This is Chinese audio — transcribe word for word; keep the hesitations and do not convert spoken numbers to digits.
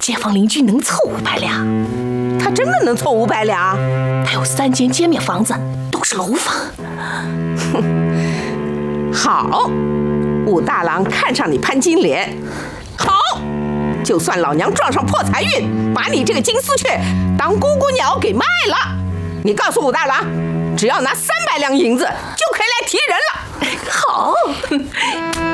街坊邻居能凑五百两。 他真的能凑五百两？ 他有三间街面房子，都是楼房。 哼，好，武大郎看上你潘金莲，好，就算老娘撞上破财运，把你这个金丝雀当姑姑鸟给卖了，你告诉武大郎，只要拿三百两银子就可以来提人了。 好。